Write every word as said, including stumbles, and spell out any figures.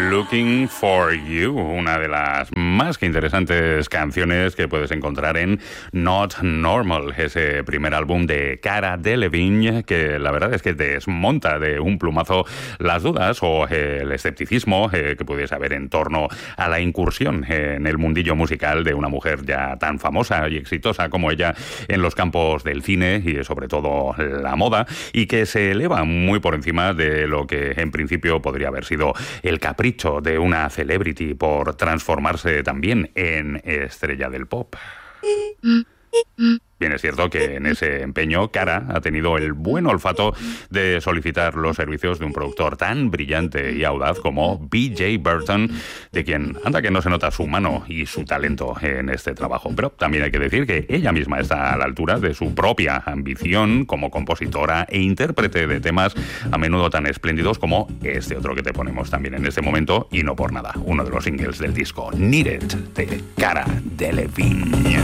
Looking for You, una de las más que interesantes canciones que puedes encontrar en Not Normal, ese primer álbum de Cara Delevingne, que la verdad es que desmonta de un plumazo las dudas o eh, el escepticismo eh, que pudiese haber en torno a la incursión eh, en el mundillo musical de una mujer ya tan famosa y exitosa como ella en los campos del cine y sobre todo la moda, y que se eleva muy por encima de lo que en principio podría haber sido el capricho de una celebrity por transformarse también en estrella del pop. Bien, es cierto que en ese empeño Cara ha tenido el buen olfato de solicitar los servicios de un productor tan brillante y audaz como B J Burton, de quien anda que no se nota su mano y su talento en este trabajo. Pero también hay que decir que ella misma está a la altura de su propia ambición como compositora e intérprete de temas a menudo tan espléndidos como este otro que te ponemos también en este momento, y no por nada, uno de los singles del disco Need It, de Cara Delevingne.